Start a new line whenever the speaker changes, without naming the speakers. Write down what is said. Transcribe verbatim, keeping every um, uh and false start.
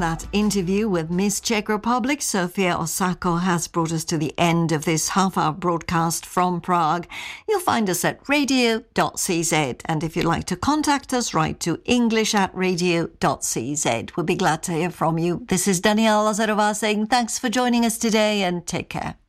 that interview with Miss Czech Republic, Sofia Osako, has brought us to the end of this half-hour broadcast from Prague. You'll find us at radio dot c z, and if you'd like to contact us, write to english at radio dot c z. We'll be glad to hear from you. This is Daniela Lazarová saying thanks for joining us today and take care.